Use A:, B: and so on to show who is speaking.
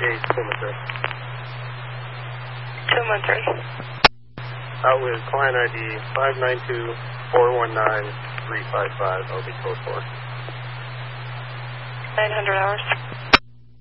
A: 213.
B: 213.
A: Out with client ID 592419355, LB code 4.
B: 900 hours.